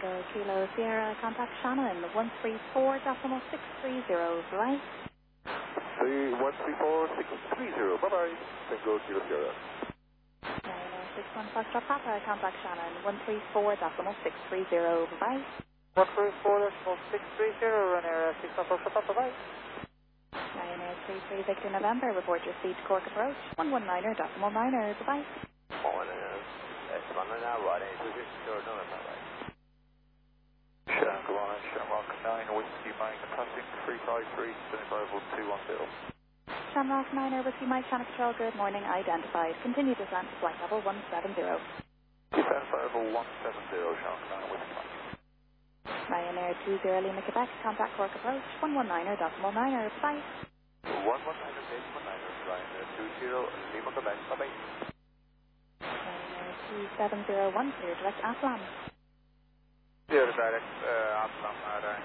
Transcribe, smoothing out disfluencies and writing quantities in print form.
Tango Kilo Sierra, contact Shannon, 134.630, bye. 134.630, bye-bye. Tango Kilo Sierra. 61 Foxtrot Papa, contact Shannon, 134.630, bye. 134.630, Ryanair 61 Foxtrot Papa, bye. Ryanair 33 Victor November, report your speed to Cork approach, 119er, decimal 9er, bye-bye. 119er, decimal 9er, Ryanair 33 November, bye. Shanghai, Shamrock 9, Whiskey Mike, passing 353, 75-210. Shamrock 9er, Whiskey Mike, Channel Control, good morning, identified. Continue descent to flight level 170. Descent level 170, Shamrock 9, Whiskey Mike. Ryanair 20 Lima Quebec, contact Cork approach, 119er, decimal 9er, bye. 119er, decimal 9er, Ryanair 20 Lima Quebec, bye-bye. Ryanair 27010, direct Aslam. Yeah, direct Aslam,